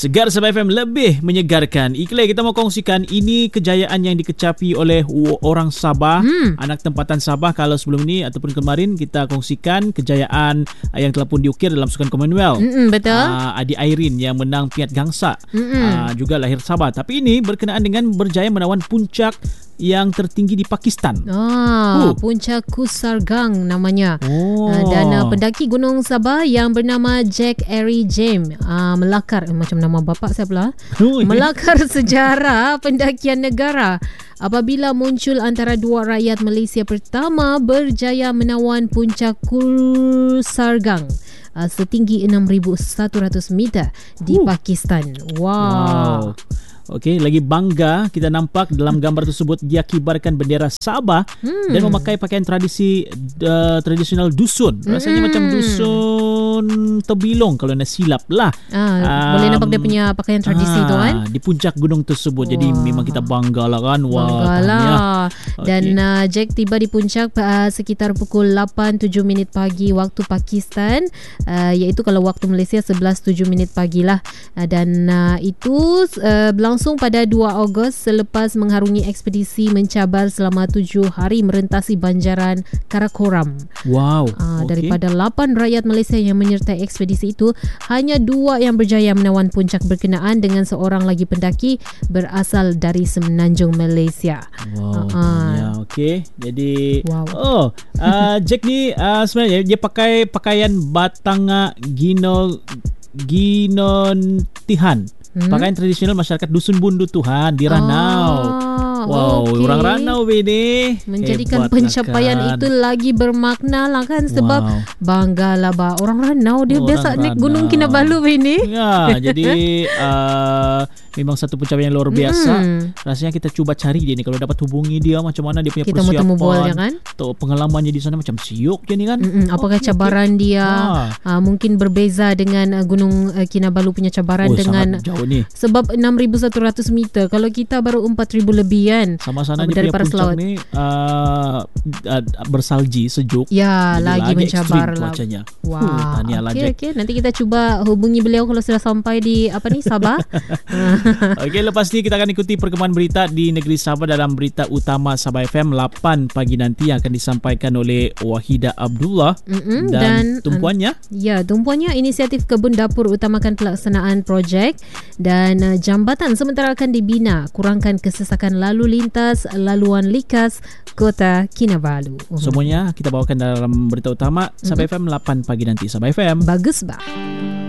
Segar Sabah FM lebih menyegarkan. Ikhlas kita mau kongsikan ini kejayaan yang dikecapi oleh orang Sabah, anak tempatan Sabah. Kalau sebelum ini ataupun kemarin kita kongsikan kejayaan yang telah pun diukir dalam Sukan Commonwealth. Betul. Adi Airin yang menang Piat Gangsa, juga lahir Sabah. Tapi ini berkenaan dengan berjaya menawan puncak yang tertinggi di Pakistan. Puncak Kusargang namanya. Dan pendaki Gunung Sabah yang bernama Jack Ari James melakar, macam nama bapa saya pula, melakar sejarah pendakian negara apabila muncul antara dua rakyat Malaysia pertama berjaya menawan puncak Kusargang setinggi 6,100 meter di Pakistan. Wow. Okey, lagi bangga kita nampak dalam gambar tersebut dia kibarkan bendera Sabah dan memakai pakaian tradisional dusun. Rasanya macam dusun Tebilong kalau nak silap lah. Boleh nampak dia punya pakaian tradisi tu kan. Di puncak gunung tersebut. Jadi memang kita bangga lah kan. Banggalah. Dan Jack tiba di puncak sekitar pukul 8:07 minit pagi waktu Pakistan, iaitu kalau waktu Malaysia 11:07 minit pagi lah. Dan itu berlangsung pada 2 Ogos selepas mengharungi ekspedisi mencabar selama 7 hari merentasi banjaran Karakoram. Daripada 8 rakyat Malaysia yang menyertai ekspedisi itu, hanya 2 yang berjaya menawan puncak berkenaan dengan seorang lagi pendaki berasal dari Semenanjung Malaysia. Okey. Jadi Jack ni sebenarnya dia pakai pakaian Batanga Ginontihan. Pakaian tradisional masyarakat Dusun Bundu Tuhan di Ranau. Orang Ranau ni menjadikan pencapaian itu lagi bermakna lah kan, sebab banggalah orang Ranau dia biasa naik Gunung Kinabalu ini. Jadi memang satu pencapaian yang luar biasa. Rasanya kita cuba cari dia ni, kalau dapat hubungi dia macam mana dia punya kita persiapan, kan? Pengalamannya di sana macam siuk je ni kan. Apakah cabaran dia mungkin berbeza dengan Gunung Kinabalu punya cabaran dengan jauh ni. Sebab 6,100 meter, kalau kita baru 4,000 lebih kan. Sama sana dia punya puncak ni bersalji, sejuk. Lagi mencabar lah. Cuacanya. Okey, nanti kita cuba hubungi beliau kalau sudah sampai di Sabah. Okey, lepas ni kita akan ikuti perkembangan berita di negeri Sabah dalam berita utama Sabah FM 8 pagi nanti yang akan disampaikan oleh Wahida Abdullah dan tumpuannya. Tumpuannya inisiatif Kebun Dapur utamakan pelaksanaan projek dan jambatan sementara akan dibina, kurangkan kesesakan lalu lintas laluan likas Kota Kinabalu. Semuanya kita bawakan dalam berita utama Sabah FM 8 pagi nanti. Sabah FM. Bagus bah.